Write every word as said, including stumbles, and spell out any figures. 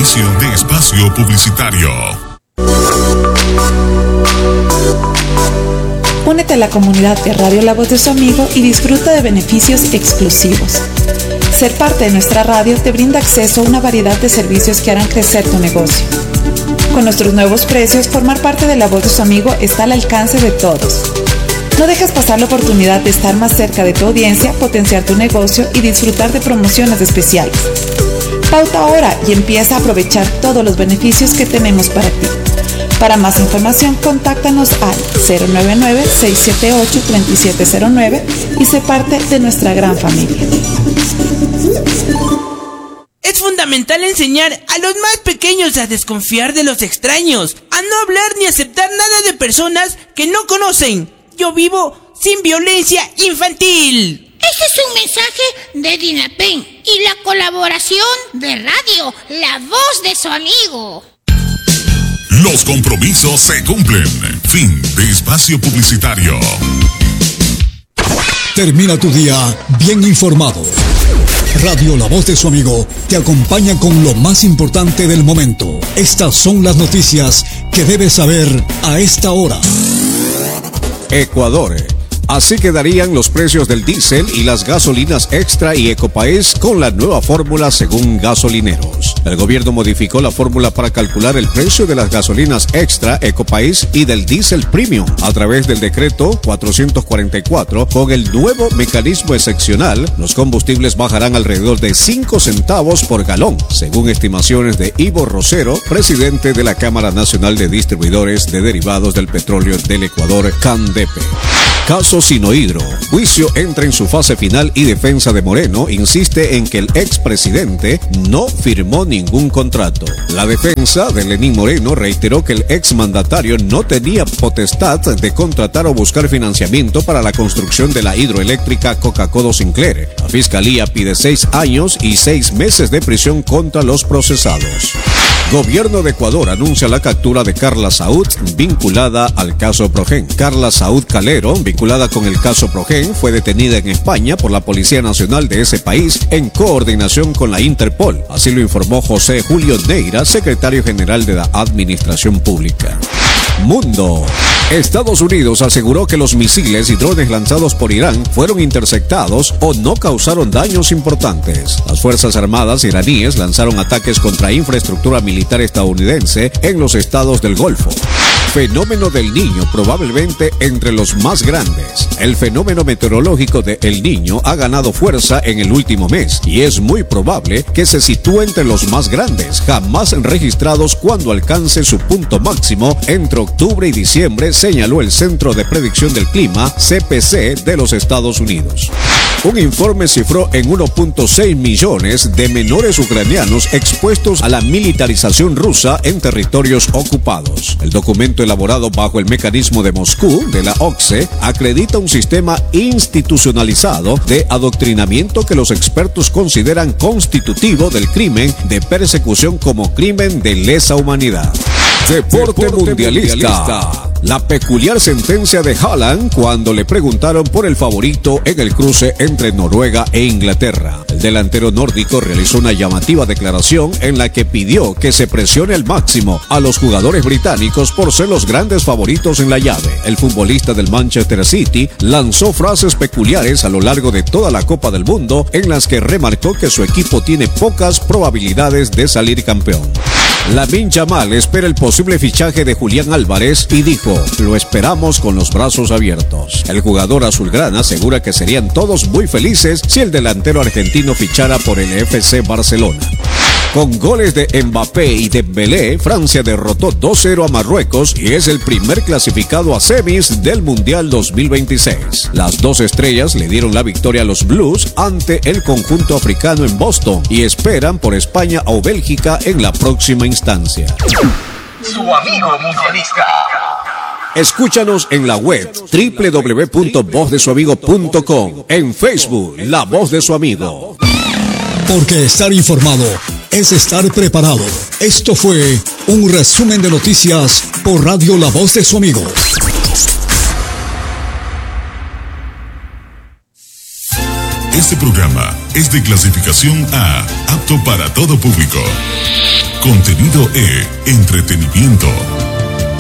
Inicio de espacio publicitario. Únete a la comunidad de Radio La Voz de su Amigo y disfruta de beneficios exclusivos. Ser parte de nuestra radio te brinda acceso a una variedad de servicios que harán crecer tu negocio. Con nuestros nuevos precios, formar parte de La Voz de su Amigo está al alcance de todos. No dejes pasar la oportunidad de estar más cerca de tu audiencia, potenciar tu negocio y disfrutar de promociones especiales. Pauta ahora y empieza a aprovechar todos los beneficios que tenemos para ti. Para más información, contáctanos al cero nueve nueve, seis siete ocho, tres siete cero nueve y sé parte de nuestra gran familia. Es fundamental enseñar a los más pequeños a desconfiar de los extraños, a no hablar ni aceptar nada de personas que no conocen. Yo vivo sin violencia infantil. Ese es un mensaje de Dinapen y la colaboración de Radio La Voz de su Amigo. Los compromisos se cumplen. Fin de espacio publicitario. Termina tu día bien informado. Radio La Voz de su Amigo te acompaña con lo más importante del momento. Estas son las noticias que debes saber a esta hora. Ecuador. Así quedarían los precios del diésel y las gasolinas extra y Ecopaís con la nueva fórmula según gasolineros. El gobierno modificó la fórmula para calcular el precio de las gasolinas extra, Ecopaís y del diésel premium a través del decreto cuatrocientos cuarenta y cuatro. Con el nuevo mecanismo excepcional, los combustibles bajarán alrededor de cinco centavos por galón, según estimaciones de Ivo Rosero, presidente de la Cámara Nacional de Distribuidores de Derivados del Petróleo del Ecuador, CANDEPE. Caso Sinohydro. Juicio entra en su fase final y defensa de Moreno insiste en que el expresidente no firmó ningún contrato. La defensa de Lenín Moreno reiteró que el exmandatario no tenía potestad de contratar o buscar financiamiento para la construcción de la hidroeléctrica Coca-Cola Sinclair. La fiscalía pide seis años y seis meses de prisión contra los procesados. Gobierno de Ecuador anuncia la captura de Carla Saúd vinculada al caso Progen. Carla Saúd Calero, vinculada con el caso Progen, fue detenida en España por la Policía Nacional de ese país en coordinación con la Interpol. Así lo informó José Julio Neira, secretario general de la Administración Pública. Mundo. Estados Unidos aseguró que los misiles y drones lanzados por Irán fueron interceptados o no causaron daños importantes. Las Fuerzas Armadas iraníes lanzaron ataques contra infraestructura militar estadounidense en los estados del Golfo. Fenómeno del Niño, probablemente entre los más grandes. El fenómeno meteorológico de El Niño ha ganado fuerza en el último mes y es muy probable que se sitúe entre los más grandes jamás registrados cuando alcance su punto máximo entre octubre y diciembre, señaló el Centro de Predicción del Clima, C P C, de los Estados Unidos. Un informe cifró en uno punto seis millones de menores ucranianos expuestos a la militarización rusa en territorios ocupados. El documento elaborado bajo el mecanismo de Moscú de la O C S E acredita un sistema institucionalizado de adoctrinamiento que los expertos consideran constitutivo del crimen de persecución como crimen de lesa humanidad. Deporte, Deporte mundialista. mundialista. La peculiar sentencia de Haaland cuando le preguntaron por el favorito en el cruce entre Noruega e Inglaterra. El delantero nórdico realizó una llamativa declaración en la que pidió que se presione al máximo a los jugadores británicos por ser los grandes favoritos en la llave. El futbolista del Manchester City lanzó frases peculiares a lo largo de toda la Copa del Mundo en las que remarcó que su equipo tiene pocas probabilidades de salir campeón. Lamine Yamal espera el posible fichaje de Julián Álvarez y dijo: lo esperamos con los brazos abiertos. El jugador azulgrana asegura que serían todos muy felices si el delantero argentino fichara por el F C Barcelona. Con goles de Mbappé y Dembélé, Francia derrotó dos cero a Marruecos y es el primer clasificado a semis del Mundial dos mil veintiséis. Las dos estrellas le dieron la victoria a los Blues ante el conjunto africano en Boston y esperan por España o Bélgica en la próxima instancia. Su amigo mundialista. Escúchanos en la web doble u doble u doble u punto voz de su amigo punto com, en Facebook La Voz de su Amigo. Porque estar informado es estar preparado. Esto fue un resumen de noticias por Radio La Voz de su Amigo. Este programa es de clasificación A, apto para todo público. Contenido E, entretenimiento,